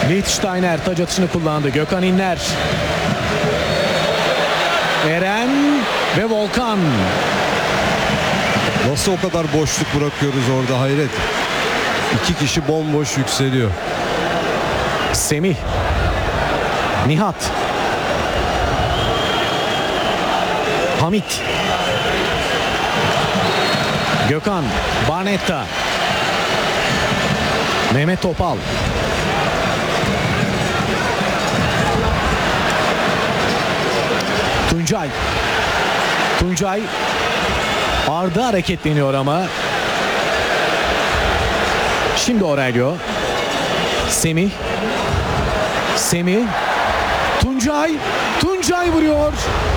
Lichtsteiner taç atışını kullandı. Gökhan İnler. Eren ve Volkan. Nasıl o kadar boşluk bırakıyoruz orada, hayret. İki kişi bomboş yükseliyor. Semih. Nihat. Hamit. Gökhan. Barnetta. Mehmet Topal. Tuncay. Tuncay. Arda hareketleniyor ama. Şimdi Aurelio. Semih. Semih. Tuncay. Tuncay vuruyor.